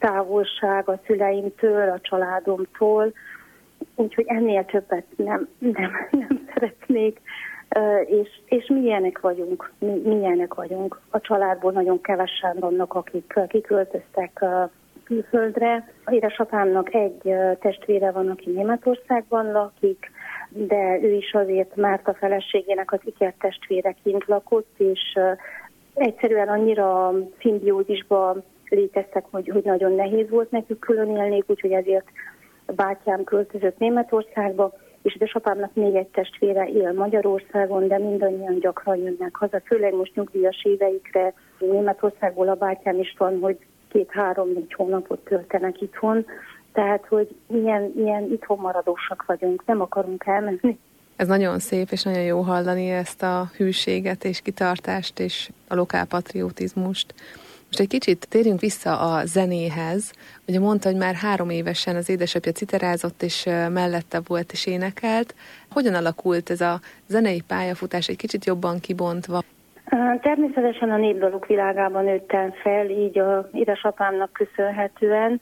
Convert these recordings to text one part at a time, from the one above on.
távolság a szüleimtől, a családomtól, úgyhogy ennél többet nem szeretnék, és mi ilyenek vagyunk. A családból nagyon kevesen vannak, akik kiköltöztek külföldre. Édesapámnak egy testvére van, aki Németországban lakik, de ő is azért, mert a feleségének az ikertestvére kint lakott, és egyszerűen annyira szimbiózisba léteztek, hogy nagyon nehéz volt nekük külön élni, úgyhogy ezért a bátyám költözött Németországba, és édesapámnak még egy testvére él Magyarországon, de mindannyian gyakran jönnek haza, főleg most nyugdíjas éveikre. Németországból a bátyám is van, hogy 2-3-4 hónapot töltenek itthon, tehát, hogy ilyen itthon maradósak vagyunk, nem akarunk elmenni. Ez nagyon szép, és nagyon jó hallani ezt a hűséget és kitartást, és a lokálpatriotizmust. Most egy kicsit térjünk vissza a zenéhez. Ugye mondta, hogy már 3 évesen az édesapja citerázott, és mellette volt és énekelt. Hogyan alakult ez a zenei pályafutás egy kicsit jobban kibontva? Természetesen a népdalok világában nőttem fel, így az édesapámnak köszönhetően,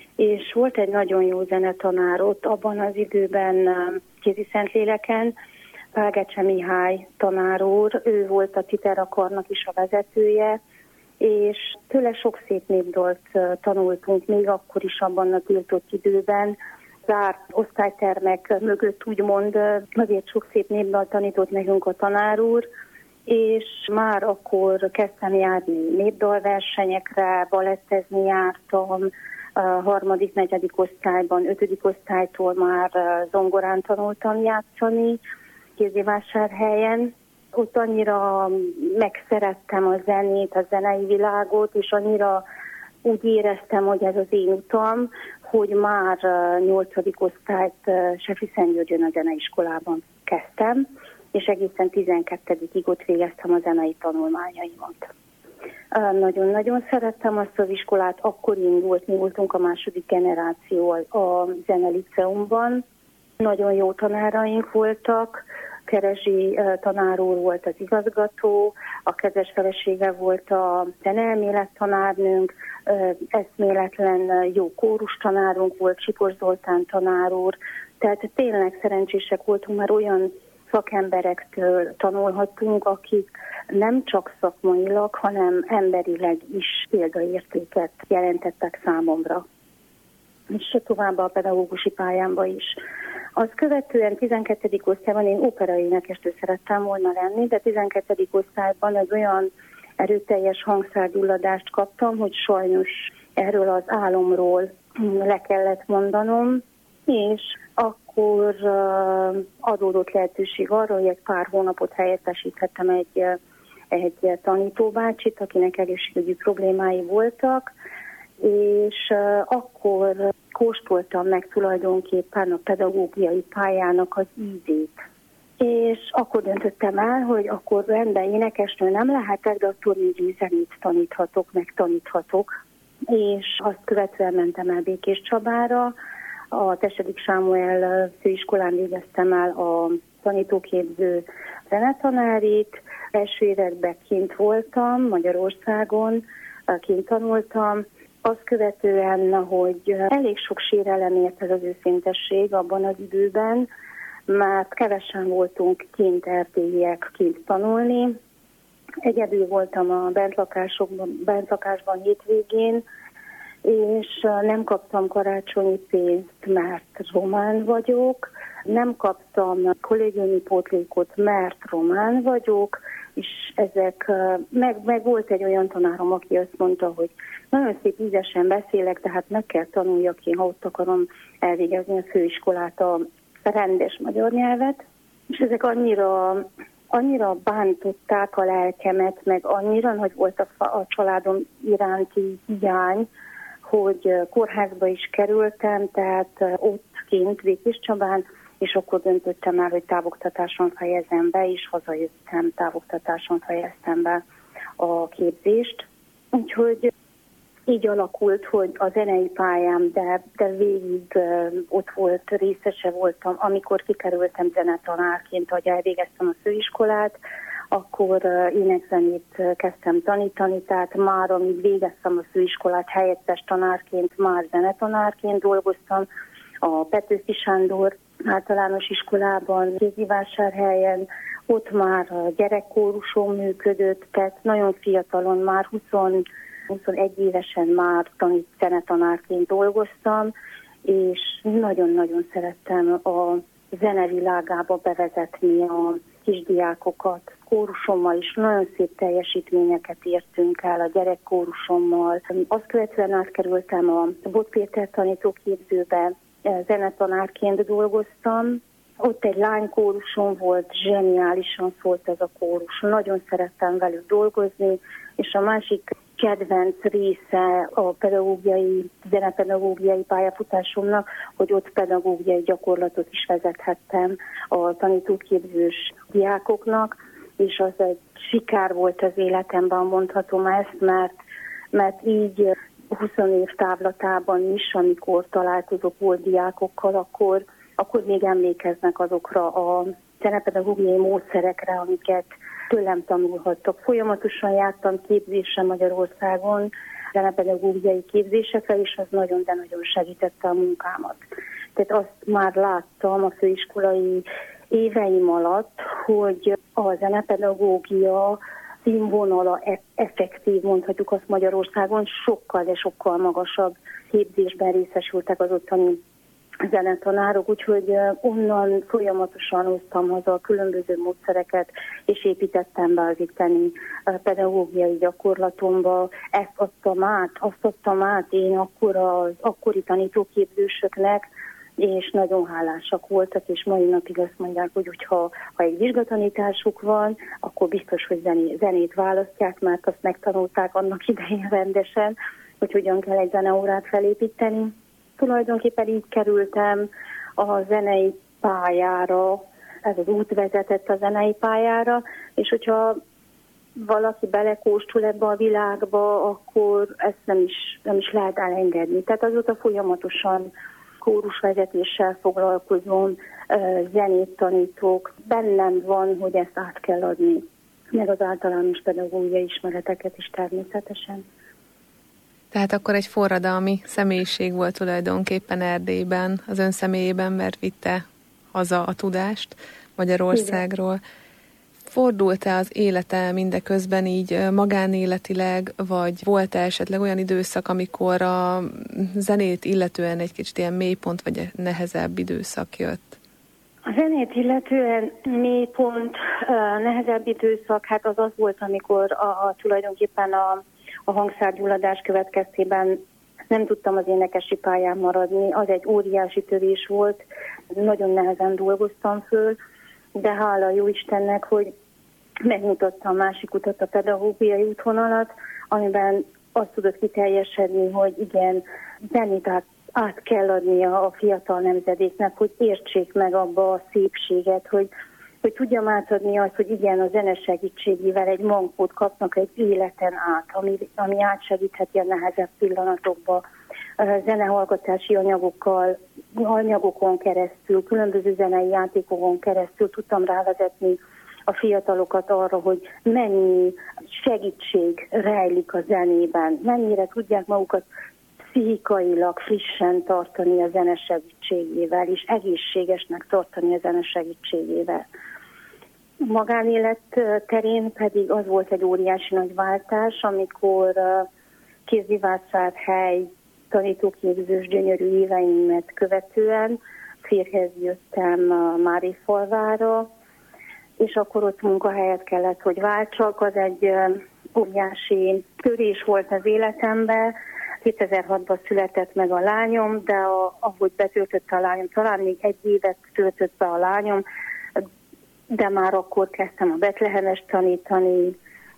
és volt egy nagyon jó zenetanár ott abban az időben Kézi-Szentléleken, Pálgecse Mihály tanár úr, ő volt a titerakarnak is a vezetője, és tőle sok szép népdalt tanultunk, még akkor is abban a tiltott időben, zárt osztálytermek mögött úgymond, azért sok szép népdalt tanított nekünk a tanár úr, és már akkor kezdtem járni népdalversenyekre, balettezni jártam, a 3., 4. osztályban, 5. osztálytól már zongorán tanultam játszani Kézdivásárhelyen. Ott annyira megszerettem a zenét, a zenei világot, és annyira úgy éreztem, hogy ez az én utam, hogy már 8. osztályt Sefriszentgyörgyön a zeneiskolában kezdtem, és egészen 12-ig ott végeztem a zenei tanulmányaimat. Nagyon-nagyon szerettem azt az iskolát, akkor indult, mi voltunk a második generáció a zeneliceumban. Nagyon jó tanáraink voltak, Kerezsi tanár úr volt az igazgató, a kedves felesége volt a zeneelmélet tanárnőnk, eszméletlen jó kórus tanárunk volt, Sipos Zoltán tanár úr, tehát tényleg szerencsések voltunk, mert olyan szakemberektől tanulhattunk, akik nem csak szakmailag, hanem emberileg is példaértéket jelentettek számomra. És továbbá a pedagógusi pályámba is. Azt követően 12. osztályban én operaénekestől szerettem volna lenni, de 12. osztályban egy olyan erőteljes hangszergyulladást kaptam, hogy sajnos erről az álomról le kellett mondanom, és akkor adódott lehetőség arra, hogy egy pár hónapot helyettesíthettem egy tanítóbácsit, akinek egészségügyi problémái voltak, és akkor kóstoltam meg tulajdonképpen a pedagógiai pályának az ízét. És akkor döntöttem el, hogy akkor rendben énekesnő nem lehetek, de attól így zenét megtaníthatok. És azt követően mentem el Békéscsabára, a Tessedik Sámuel főiskolán végeztem el a tanítóképző zenetanárit. Első években kint voltam, Magyarországon, kint tanultam. Azt követően, hogy elég sok sérelem ért ez az őszintesség abban az időben, mert kevesen voltunk kint erdélyiek kint tanulni. Egyedül voltam a bentlakásban hétvégén, és nem kaptam karácsonyi pénzt, mert román vagyok, nem kaptam kollégiumi pótlékot, mert román vagyok, és ezek, meg volt egy olyan tanárom, aki azt mondta, hogy nagyon szép ízesen beszélek, tehát meg kell tanuljak én, ha ott akarom elvégezni a főiskolát, a rendes magyar nyelvet, és ezek annyira bántották a lelkemet, meg annyira nagy volt a családom iránti hiány, hogy kórházba is kerültem, tehát ott kint Békéscsabán, és akkor döntöttem el, hogy távoktatáson fejezem be, és hazajöttem, távoktatáson fejeztem be a képzést. Úgyhogy így alakult, hogy a zenei pályám, de végig ott volt, részese voltam, amikor kikerültem zenetanárként, ahogy elvégeztem a főiskolát, akkor énekzenét kezdtem tanítani, tehát már amíg végeztem a főiskolát, helyettes tanárként, már zenetanárként dolgoztam a Petőfi Sándor általános iskolában, Kézivásárhelyen, ott már a gyerekkórusom működött, tehát nagyon fiatalon, már 21 évesen már zenetanárként dolgoztam, és nagyon-nagyon szerettem a zenevilágába bevezetni a kisdiákokat. Kórusommal is nagyon szép teljesítményeket értünk el a gyerekkórusommal. Azt követően átkerültem a Bot Péter tanítóképzőbe, zenetanárként dolgoztam. Ott egy lánykórusom volt, zseniálisan szólt ez a kórus. Nagyon szerettem velük dolgozni, és a másik kedvenc része a zenepedagógiai pályafutásomnak, hogy ott pedagógiai gyakorlatot is vezethettem a tanítóképzős diákoknak, és az egy sikár volt az életemben, mondhatom ezt, mert így 20 év távlatában is, amikor találkozok volt diákokkal, akkor még emlékeznek azokra a zenepedagógiai módszerekre, amiket tőlem tanulhattak. Folyamatosan jártam képzésre Magyarországon, zenepedagógiai képzésekre, és az nagyon, de nagyon segítette a munkámat. Tehát azt már láttam a főiskolai éveim alatt, hogy a zenepedagógia színvonala effektív, mondhatjuk azt Magyarországon, sokkal, de sokkal magasabb képzésben részesültek az ottani zenetanárok, úgyhogy onnan folyamatosan hoztam haza a különböző módszereket, és építettem be az itteni pedagógiai gyakorlatomba. Ezt adtam át én akkor az akkori tanítóképzősöknek, és nagyon hálásak voltak, és mai napig azt mondják, hogy ha egy vizsgatanításuk van, akkor biztos, hogy zenét választják, mert azt megtanulták annak idején rendesen, hogy hogyan kell egy zeneórát felépíteni. Tulajdonképpen így kerültem a zenei pályára, ez az út vezetett a zenei pályára, és hogyha valaki belekóstul ebbe a világba, akkor ezt nem is lehet elengedni. Tehát azóta folyamatosan kórusvezetéssel foglalkozom, zenét tanítok. Bennem van, hogy ezt át kell adni, meg az általános pedagógiai ismereteket is természetesen. Tehát akkor egy forradalmi személyiség volt tulajdonképpen Erdélyben, az ön személyében, mert vitte haza a tudást Magyarországról. Igen. Fordult-e az élete mindeközben így magánéletileg, vagy volt-e esetleg olyan időszak, amikor a zenét illetően egy kicsit ilyen mélypont, vagy nehezebb időszak jött? A zenét illetően mélypont, nehezebb időszak, hát az volt, amikor tulajdonképpen a hangszárgyulladás következtében nem tudtam az énekesi pályán maradni. Az egy óriási törés volt, nagyon nehezen dolgoztam föl, de hála jó Istennek, hogy megmutatta a másik utat, a pedagógiai útvonalat, amiben azt tudott kiteljesedni, hogy igen, zenét át kell adnia a fiatal nemzedéknek, hogy értsék meg abba a szépséget, hogy tudjam átadni azt, hogy igen, a zene segítségével egy mankót kapnak egy életen át, ami átsegítheti a nehezebb pillanatokba. Zenehallgatási anyagokon keresztül, különböző zenei játékokon keresztül tudtam rávezetni a fiatalokat arra, hogy mennyi segítség rejlik a zenében, mennyire tudják magukat pszichikailag frissen tartani a zene segítségével, és egészségesnek tartani a zene segítségével. Magánélet terén pedig az volt egy óriási nagy váltás, amikor Kézdivásárhely tanítóképzős gyönyörű éveimet követően férjhez jöttem Márifalvára, és akkor ott munkahelyet kellett, hogy váltsak. Az egy óriási törés volt az életemben. 2006-ban született meg a lányom, de ahogy betöltötte a lányom, talán még egy évet töltött be a lányom, de már akkor kezdtem a Betlehemest tanítani,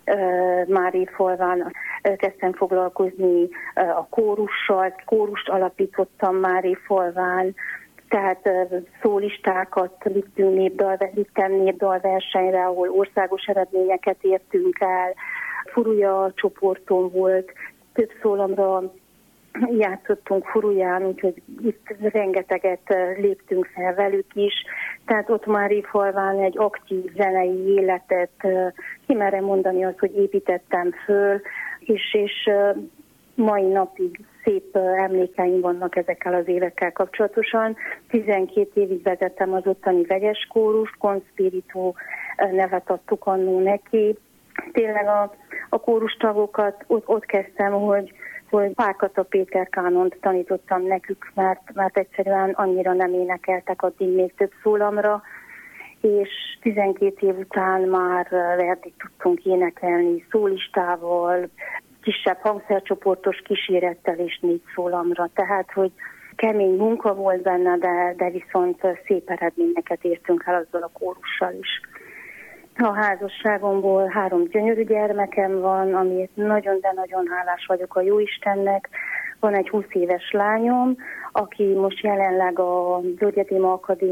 Márifalván kezdtem foglalkozni a kórussal, kórust alapítottam Márifalván, tehát szólistákat vittem népdalversenyre, ahol országos eredményeket értünk el. Furuja csoportom volt, több szólamra játszottunk Furuján, úgyhogy itt rengeteget léptünk fel velük is. Tehát ott már Ifalván egy aktív zenei életet, kimerem mondani azt, hogy építettem föl, és mai napig szép emlékeim vannak ezekkel az évekkel kapcsolatosan. 12 évig vezettem az ottani vegyes kórust, Conspiritu nevet adtuk annó neki. Tényleg a kórustagokat ott kezdtem, hogy Pálkata Péter kánont tanítottam nekük, mert egyszerűen annyira nem énekeltek addig még több szólamra, és 12 év után már Verdit tudtunk énekelni szólistával, kisebb hangszercsoportos kísérettel és 4 szólamra. Tehát, hogy kemény munka volt benne, de viszont szép eredményeket értünk el azzal a kórussal is. A házasságomból 3 gyönyörű gyermekem van, amiért nagyon, de nagyon hálás vagyok a Jóistennek. Van egy 20 éves lányom, aki most jelenleg a György Edéma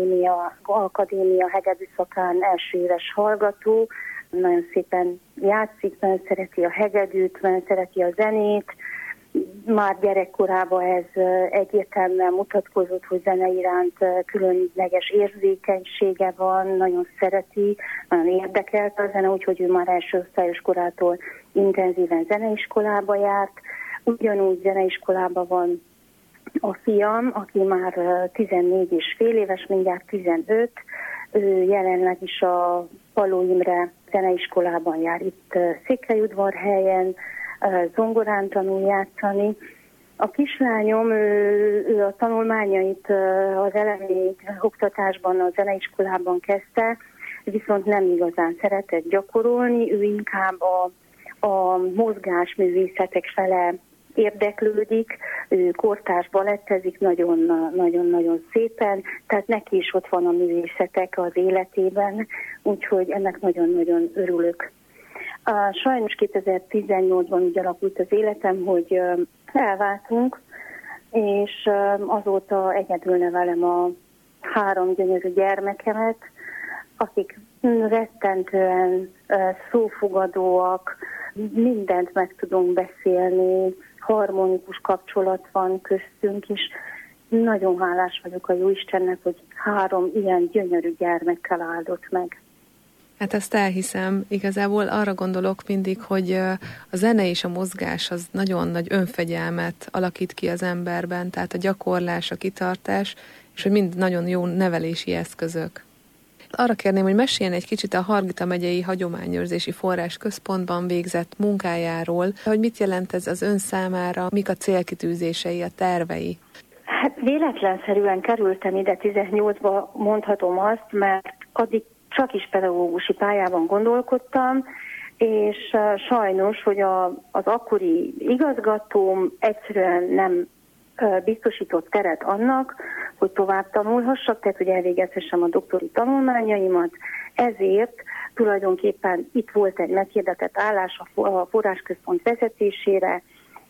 Akadémia hegedű szakán első éves hallgató. Nagyon szépen játszik, nagyon szereti a hegedűt, nagyon szereti a zenét. Már gyerekkorában ez egyértelműen mutatkozott, hogy zene iránt különleges érzékenysége van, nagyon szereti, nagyon érdekelt a zene, úgyhogy ő már első osztályos korától intenzíven zeneiskolába járt. Ugyanúgy zeneiskolában van a fiam, aki már 14 és fél éves, mindjárt 15, ő jelenleg is a Palló Imre zeneiskolában jár itt Székelyudvarhelyen, zongorán tanul játszani. A kislányom, ő a tanulmányait az elemi oktatásban, a zeneiskolában kezdte, viszont nem igazán szeretett gyakorolni, ő inkább a mozgásművészetek fele érdeklődik, ő kortárs balettezik nagyon-nagyon szépen, tehát neki is ott van a művészetek az életében, úgyhogy ennek nagyon-nagyon örülök. Sajnos 2018-ban úgy alakult az életem, hogy elváltunk, és azóta egyedül nevelem a 3 gyönyörű gyermekemet, akik rettentően szófogadóak, mindent meg tudunk beszélni, harmonikus kapcsolat van köztünk, és nagyon hálás vagyok a Jóistennek, hogy 3 ilyen gyönyörű gyermekkel áldott meg. Hát ezt elhiszem. Igazából arra gondolok mindig, hogy a zene és a mozgás az nagyon nagy önfegyelmet alakít ki az emberben, tehát a gyakorlás, a kitartás, és hogy mind nagyon jó nevelési eszközök. Arra kérném, hogy meséljen egy kicsit a Hargita megyei Hagyományőrzési Forrásközpontban végzett munkájáról, hogy mit jelent ez az ön számára, mik a célkitűzései, a tervei. Hát véletlenszerűen kerültem ide 18-ba, mondhatom azt, mert addig csak is pedagógusi pályában gondolkodtam, és sajnos, hogy az akkori igazgatóm egyszerűen nem biztosított teret annak, hogy tovább tanulhassak, tehát hogy elvégezhessem a doktori tanulmányaimat, ezért tulajdonképpen itt volt egy meghirdetett állás a forrásközpont vezetésére,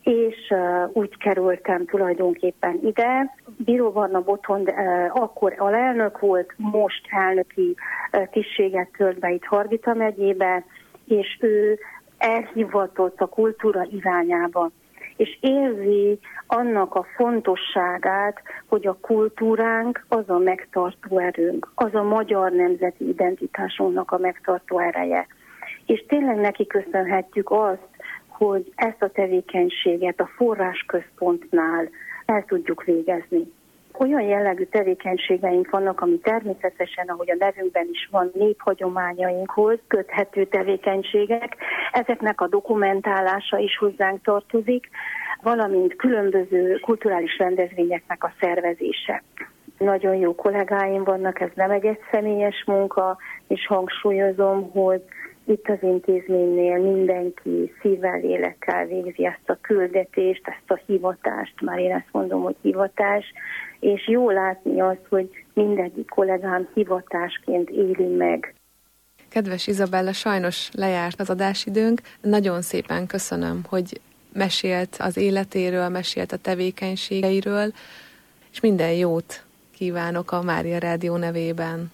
és úgy kerültem tulajdonképpen ide. Bíró Varna Botond akkor alelnök volt, most elnöki tisztséget tölt be itt Hargita megyébe, és ő elhivatott a kultúra irányába. És érzi annak a fontosságát, hogy a kultúránk az a megtartó erőnk, az a magyar nemzeti identitásunknak a megtartó ereje. És tényleg neki köszönhetjük azt, hogy ezt a tevékenységet a forrásközpontnál el tudjuk végezni. Olyan jellegű tevékenységeink vannak, ami természetesen, ahogy a nevünkben is van, néphagyományainkhoz köthető tevékenységek. Ezeknek a dokumentálása is hozzánk tartozik, valamint különböző kulturális rendezvényeknek a szervezése. Nagyon jó kollégáim vannak, ez nem egy egyszemélyes munka, és hangsúlyozom, hogy itt az intézménynél mindenki szívvel, lélekkel végzi ezt a küldetést, ezt a hivatást, már én ezt mondom, hogy hivatás, és jó látni azt, hogy mindegyik kollégám hivatásként éli meg. Kedves Izabella, sajnos lejárt az adásidőnk. Nagyon szépen köszönöm, hogy mesélt az életéről, mesélt a tevékenységeiről, és minden jót kívánok a Mária Rádió nevében.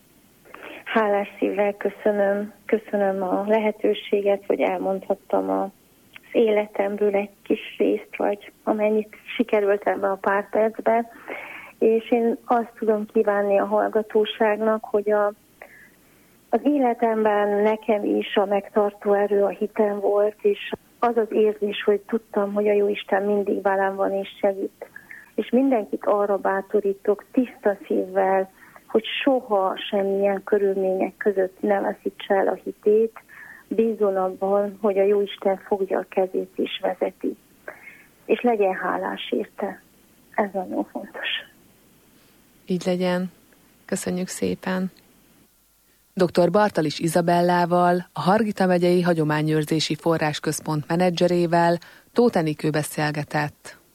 Hálás szívvel köszönöm a lehetőséget, hogy elmondhattam az életemből egy kis részt, vagy amennyit sikerült ebbe a pár percbe, És én azt tudom kívánni a hallgatóságnak, hogy az életemben nekem is a megtartó erő a hitem volt, és az az érzés, hogy tudtam, hogy a Jóisten mindig velem van és segít. És mindenkit arra bátorítok tiszta szívvel, hogy soha semmilyen körülmények között ne veszítse el a hitét, bízzon abban, hogy a Jóisten fogja a kezét és vezeti. És legyen hálás érte. Ez nagyon fontos. Így legyen. Köszönjük szépen. Dr. Bartalis Izabellával, a Hargita megyei Hagyományőrzési Forrásközpont menedzserével Tóth Enikő beszélgetett.